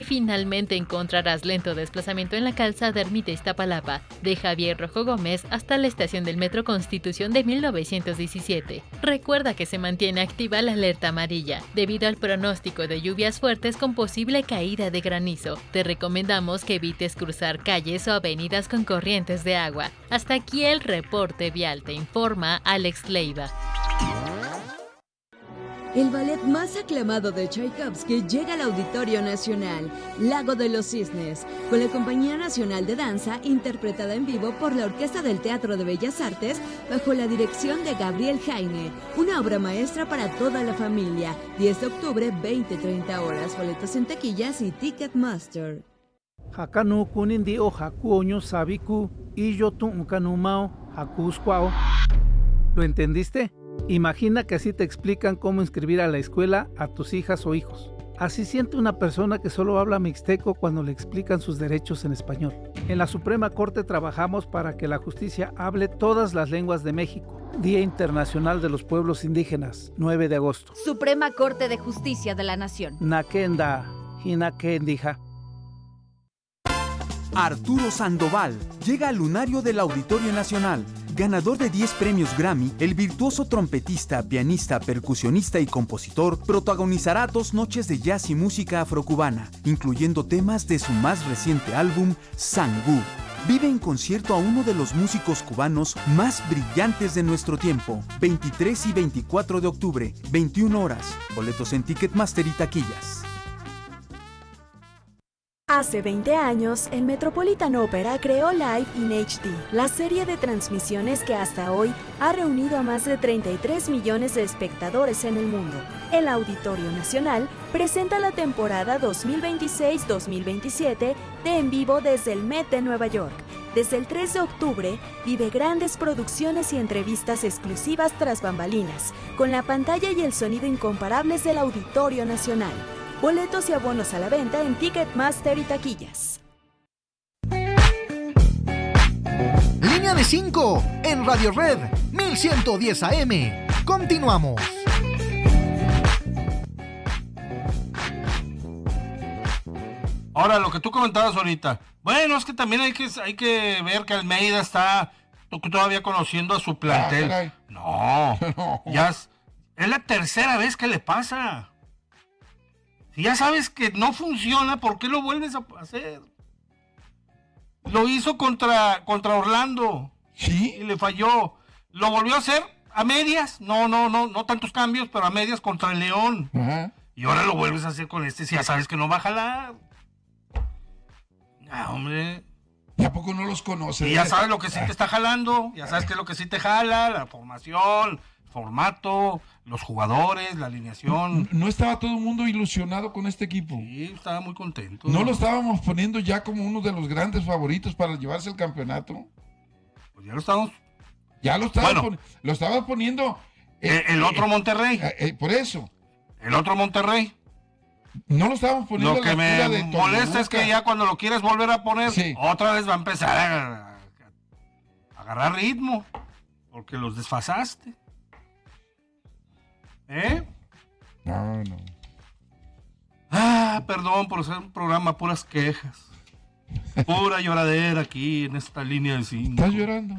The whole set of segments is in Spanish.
finalmente encontrarás lento desplazamiento en la calzada Ermita Iztapalapa, de Javier Rojo Gómez hasta la estación del Metro Constitución de 1917. Recuerda que se mantiene activa la alerta amarilla, debido al pronóstico de lluvias fuertes con posible caída de granizo. Te recomendamos que evites cruzar calles o avenidas con corrientes de agua. Hasta aquí el reporte vial, te informa Alex Leiva. El ballet más aclamado de Tchaikovsky llega al Auditorio Nacional, Lago de los Cisnes, con la Compañía Nacional de Danza, interpretada en vivo por la Orquesta del Teatro de Bellas Artes, bajo la dirección de Gabriel Jaime. Una obra maestra para toda la familia. 10 de octubre, 20-30 horas. Boletos en taquillas y Ticketmaster. Hakanu kunindi o hakuoño sabiku y yo tu unkanumao hakuskwao. ¿Lo entendiste? Imagina que así te explican cómo inscribir a la escuela a tus hijas o hijos. Así siente una persona que solo habla mixteco cuando le explican sus derechos en español. En la Suprema Corte trabajamos para que la justicia hable todas las lenguas de México. Día Internacional de los Pueblos Indígenas, 9 de agosto. Suprema Corte de Justicia de la Nación. Nakenda, hinakendija. Arturo Sandoval llega al lunario del Auditorio Nacional. Ganador de 10 premios Grammy, el virtuoso trompetista, pianista, percusionista y compositor protagonizará 2 noches de jazz y música afrocubana, incluyendo temas de su más reciente álbum, Sangú. Vive en concierto a uno de los músicos cubanos más brillantes de nuestro tiempo, 23 y 24 de octubre, 21 horas. Boletos en Ticketmaster y taquillas. Hace 20 años, el Metropolitan Opera creó Live in HD, la serie de transmisiones que hasta hoy ha reunido a más de 33 millones de espectadores en el mundo. El Auditorio Nacional presenta la temporada 2026-2027 de En Vivo desde el Met de Nueva York. Desde el 3 de octubre, vive grandes producciones y entrevistas exclusivas tras bambalinas, con la pantalla y el sonido incomparables del Auditorio Nacional. Boletos y abonos a la venta en Ticketmaster y taquillas. Línea de 5 en Radio Red 1110 AM. Continuamos. Ahora, lo que tú comentabas ahorita. Bueno, es que también hay que ver que Almeida está todavía conociendo a su plantel. No, ya es la tercera vez que le pasa. Si ya sabes que no funciona, ¿por qué lo vuelves a hacer? Lo hizo contra Orlando. ¿Sí? Y le falló. Lo volvió a hacer a medias. No tantos cambios, pero a medias contra el León. Ajá. Y ahora lo vuelves a hacer con si ya sabes que no va a jalar. Ah, hombre. ¿Y a poco no los conoces? Y ya sabes lo que sí te está jalando. Ya sabes qué es lo que sí te jala. La formación, formato, los jugadores, la alineación. ¿No estaba todo el mundo ilusionado con este equipo? Sí, estaba muy contento. ¿No lo estábamos poniendo ya como uno de los grandes favoritos para llevarse el campeonato? Pues ya lo estamos. Ya lo estaba poniendo. El otro Monterrey. Por eso. El otro Monterrey. No lo estábamos poniendo. Lo que me molesta es que ya cuando lo quieres volver a poner, sí, otra vez va a empezar a agarrar ritmo. Porque los desfasaste. No. Perdón por hacer un programa puras quejas. Pura lloradera aquí en esta línea de 5. ¿Estás llorando?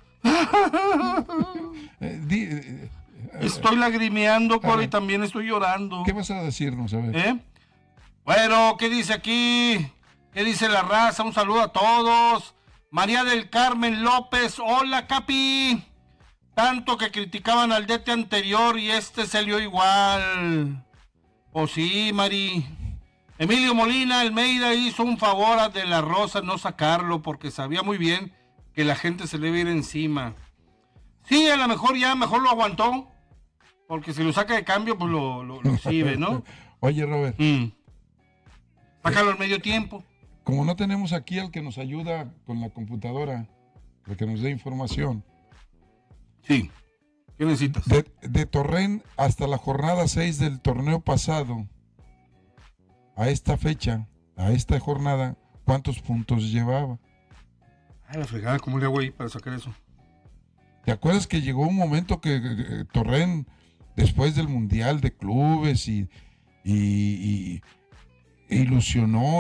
Estoy lagrimeando, Cori, y también estoy llorando. ¿Qué vas a decirnos? A ver. Bueno, ¿qué dice aquí? ¿Qué dice la raza? Un saludo a todos. María del Carmen López, hola, Capi. Tanto que criticaban al DT anterior y salió igual. Pues sí, Mari. Emilio Molina Almeida hizo un favor a De La Rosa no sacarlo porque sabía muy bien que la gente se le iba a ir encima. Sí, a lo mejor mejor lo aguantó. Porque si lo saca de cambio, pues lo exhibe, ¿no? Oye, Robert. Sácalo al medio tiempo. Como no tenemos aquí al que nos ayuda con la computadora, el que nos dé información. Sí. ¿Qué necesitas? De Torrent hasta la jornada 6 del torneo pasado, a esta fecha, a esta jornada, ¿cuántos puntos llevaba? La fregada, ¿cómo le hago ahí para sacar eso? ¿Te acuerdas que llegó un momento que Torrent, después del Mundial de Clubes y ilusionó